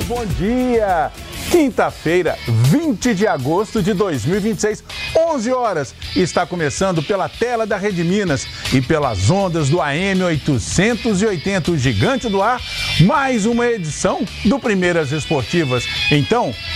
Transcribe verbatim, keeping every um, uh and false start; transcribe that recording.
bom dia! Quinta-feira, vinte de agosto de dois mil e vinte e seis, onze horas. Está começando pela tela da Rede Minas e pelas ondas do A M oitocentos e oitenta, o gigante do ar, mais uma edição do Primeiras Esportivas. Então,